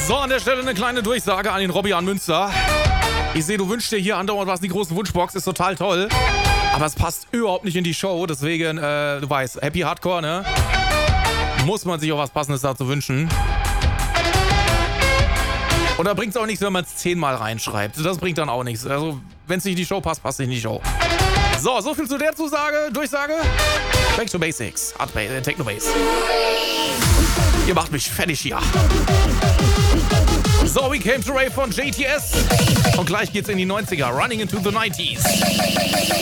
So, an der Stelle eine kleine Durchsage an den Robby an Münster. Ich sehe, du wünschst dir hier andauernd was, die große Wunschbox, ist total toll. Aber es passt überhaupt nicht in die Show, deswegen, du weißt, Happy Hardcore, ne? Muss man sich auch was Passendes dazu wünschen. Und da bringt es auch nichts, wenn man es 10-mal reinschreibt. Das bringt dann auch nichts. Also, wenn es nicht in die Show passt, passt es nicht in die Show. So viel zu der Durchsage. Back to Basics. Techno Bass. Ihr macht mich fertig hier. So, We Came to Rave von JTS. Und gleich geht's in die 90er. Running into the 90s.